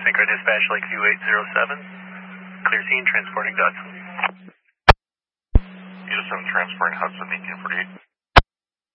Synchro Dispatch Lakeview 807. Clear scene, transporting Hudson. 807 transporting Hudson, 1848.